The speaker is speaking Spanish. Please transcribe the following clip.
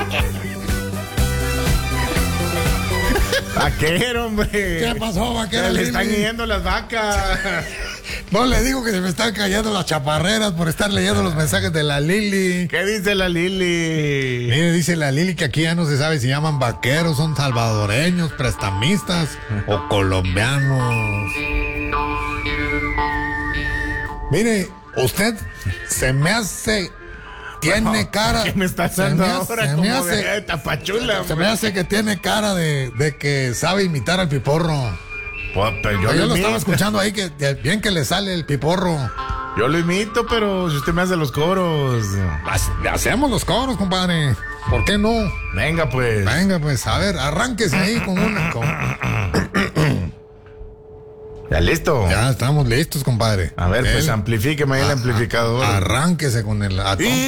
Vaquero, hombre. ¿Qué pasó, vaquero? Se le están yendo las vacas. No le digo que se me están cayendo las chaparreras por estar leyendo los mensajes de la Lili. ¿Qué dice la Lili? Mire, dice la Lili que aquí ya no se sabe si llaman vaqueros, son salvadoreños, prestamistas o colombianos. Mire, usted se me hace... Tiene cara... ¿Qué me está haciendo ahora? Se me Como hace... de tapachula. Se me hace que tiene cara de que sabe imitar al piporro. Pues, pero Yo lo imito. estaba escuchando ahí, que bien que le sale el piporro. Yo lo imito, pero si usted me hace los coros. Le hacemos los coros, compadre. ¿Por qué no? Venga, pues. Venga, pues, a ver, arránquese ahí con una... ¿Ya listo? Ya estamos listos, compadre. A ver, pues Él- amplifíqueme ahí el amplificador. Arránquese con el...